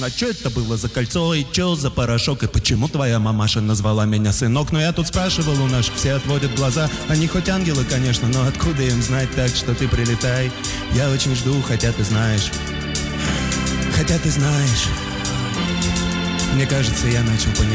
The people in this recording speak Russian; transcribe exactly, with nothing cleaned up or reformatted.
А что это было за кольцо, и что за порошок, и почему твоя мамаша назвала меня сынок? Но я тут спрашивал у наших, все отводят глаза. Они хоть ангелы, конечно, но откуда им знать, так что ты прилетай. Я очень жду, хотя ты знаешь, хотя ты знаешь. Мне кажется, я начал понимать.